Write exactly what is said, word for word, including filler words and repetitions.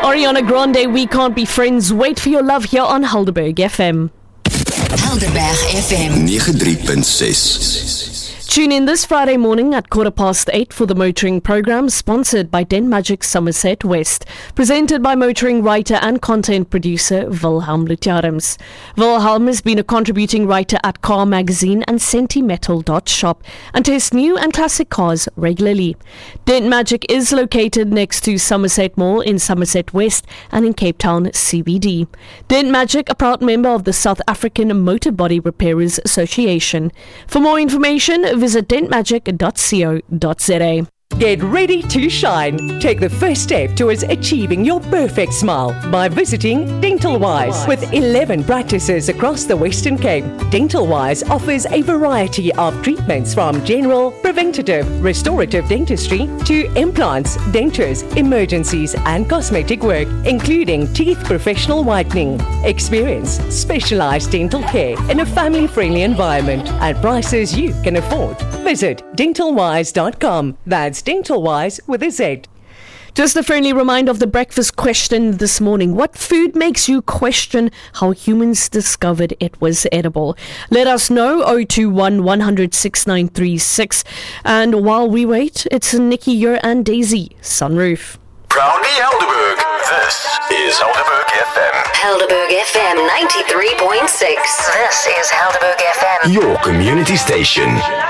Ariana Grande, We Can't Be Friends. Wait for Your Love here on Helderberg F M. Helderberg F M ninety-three point six. Tune in this Friday morning at quarter past eight for the motoring program, sponsored by Denmagic Somerset West, presented by motoring writer and content producer Wilhelm Lutjarums. Wilhelm has been a contributing writer at Car Magazine and Sentimetal dot shop and tests new and classic cars regularly. Denmagic is located next to Somerset Mall in Somerset West and in Cape Town C B D. Denmagic, a proud member of the South African Motor Body Repairers Association. For more information, visit dentmagic dot co dot za. Get ready to shine. Take the first step towards achieving your perfect smile by visiting Dental Wise. With eleven practices across the Western Cape, Dental Wise offers a variety of treatments from general, preventative, restorative dentistry to implants, dentures, emergencies and cosmetic work, including teeth professional whitening. Experience specialized dental care in a family-friendly environment at prices you can afford. Visit dental wise dot com. That's Dental Wise with a Z. Just a friendly reminder of the breakfast question this morning. What food makes you question how humans discovered it was edible? Let us know, oh two one, one hundred, six nine three six. And while we wait, it's Nikki Yer and Daisy, Sunroof. Proudly Helderberg, this is Helderberg F M. Helderberg F M ninety-three point six. This is Helderberg F M, Your community station.